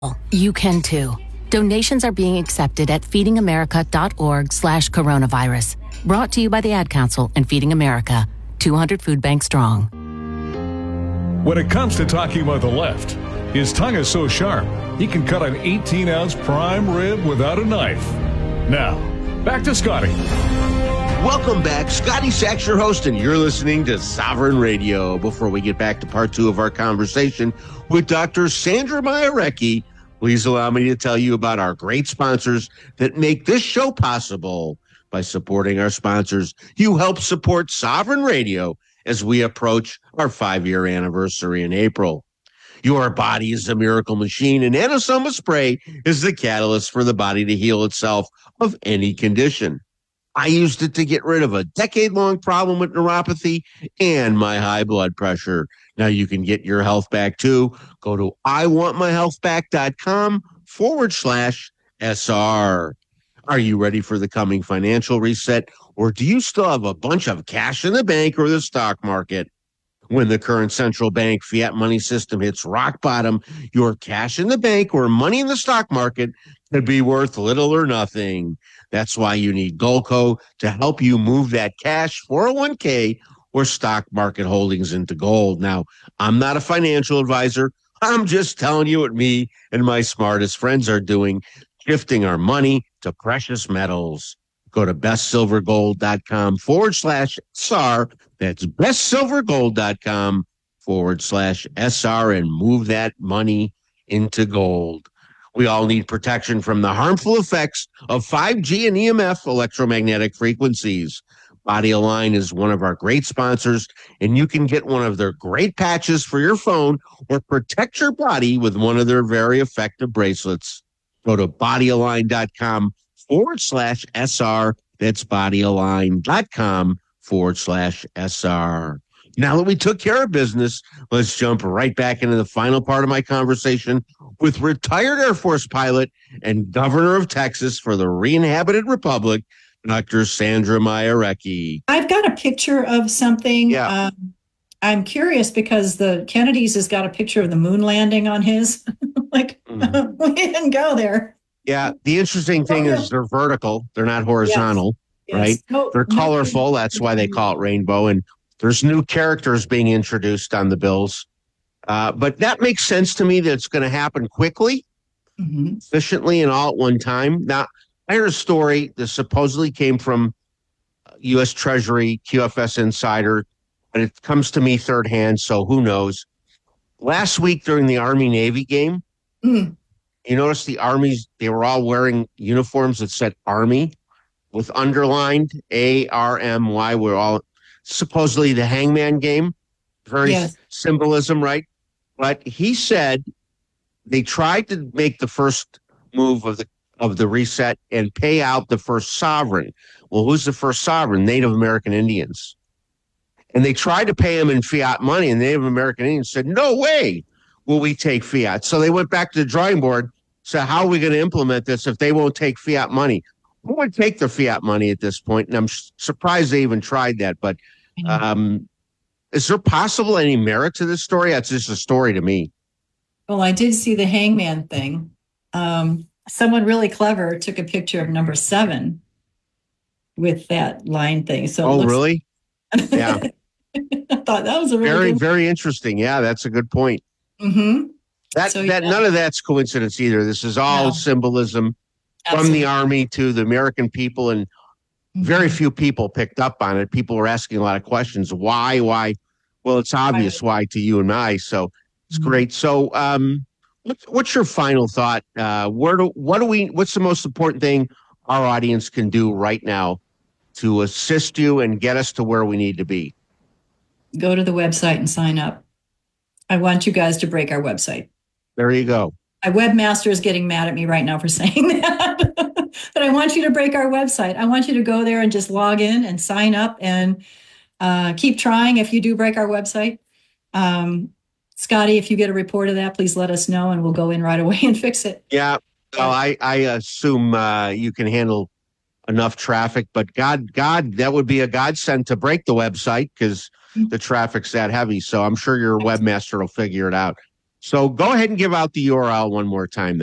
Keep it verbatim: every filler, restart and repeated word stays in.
You can too. Donations are being accepted at feedingamerica.org slash coronavirus. Brought to you by the Ad Council and Feeding America, two hundred Food Bank strong. When it comes to talking about the left, his tongue is so sharp, he can cut an eighteen-ounce prime rib without a knife. Now, back to Scotty. Welcome back. Scotty Sachs, your host, and you're listening to Sovereign Radio. Before we get back to part two of our conversation with Doctor Sandra Mayarecki, please allow me to tell you about our great sponsors that make this show possible. By supporting our sponsors, you help support Sovereign Radio as we approach our five-year anniversary in April. Your body is a miracle machine, and Anosoma Spray is the catalyst for the body to heal itself of any condition. I used it to get rid of a decade-long problem with neuropathy and my high blood pressure. Now you can get your health back, too. Go to iwantmyhealthback.com forward slash SR. Are you ready for the coming financial reset, or do you still have a bunch of cash in the bank or the stock market? When the current central bank fiat money system hits rock bottom, your cash in the bank or money in the stock market could be worth little or nothing. That's why you need Goldco to help you move that cash, four oh one k, or stock market holdings into gold. Now, I'm not a financial advisor. I'm just telling you what me and my smartest friends are doing, shifting our money to precious metals. Go to bestsilvergold.com forward slash SAR. That's bestsilvergold.com forward slash SR and move that money into gold. We all need protection from the harmful effects of five G and E M F electromagnetic frequencies. Body Align is one of our great sponsors, and you can get one of their great patches for your phone or protect your body with one of their very effective bracelets. Go to bodyalign.com forward slash SR. That's bodyalign.com forward slash SR. Now that we took care of business, let's jump right back into the final part of my conversation with retired Air Force pilot and governor of Texas for the re-inhabited republic, Doctor Sandra Mayarecki. I've got a picture of something. Yeah. Um, I'm curious because the Kennedy's has got a picture of the moon landing on his. like, mm. we didn't go there. Yeah. The interesting thing oh, is they're vertical. They're not horizontal, yes. right? Yes. No, they're colorful. No, That's why they call it rainbow. And there's new characters being introduced on the bills. Uh, but that makes sense to me that it's going to happen quickly, mm-hmm. efficiently, and all at one time. Now, I heard a story that supposedly came from U S Treasury, Q F S Insider, but it comes to me third hand, so who knows. Last week during the Army-Navy game, mm. you notice the Army's, they were all wearing uniforms that said Army with underlined A R M Y. We're all supposedly the hangman game. Very yes. symbolism, right? But he said they tried to make the first move of the of the reset and pay out the first sovereign. Well, who's the first sovereign? Native American Indians. And they tried to pay them in fiat money, and Native American Indians said, no way will we take fiat. So they went back to the drawing board. So how are we going to implement this if they won't take fiat money? Who would take the fiat money at this point? And I'm surprised they even tried that. But um, is there possible any merit to this story? That's just a story to me. Well, I did see the hangman thing. Um, someone really clever took a picture of number seven with that line thing. So oh, really? Yeah. I thought that was a really very, good very interesting. Yeah, that's a good point. Mm-hmm. That so, that yeah. none of that's coincidence either. This is all no. symbolism Absolutely. from the Army to the American people, and mm-hmm. very few people picked up on it. People were asking a lot of questions. Why? Why? Well, it's obvious why, why to you and I. So it's mm-hmm. great. So, um, what's, what's your final thought? Uh, where do what do we? What's the most important thing our audience can do right now to assist you and get us to where we need to be? Go to the website and sign up. I want you guys to break our website. There you go. My webmaster is getting mad at me right now for saying that. But I want you to break our website. I want you to go there and just log in and sign up and uh, keep trying if you do break our website. Um, Scotty, if you get a report of that, please let us know and we'll go in right away and fix it. Yeah. Well, I, I assume uh, you can handle enough traffic, but God, God, that would be a godsend to break the website because the traffic's that heavy. So I'm sure your webmaster will figure it out. So go ahead and give out the U R L one more time.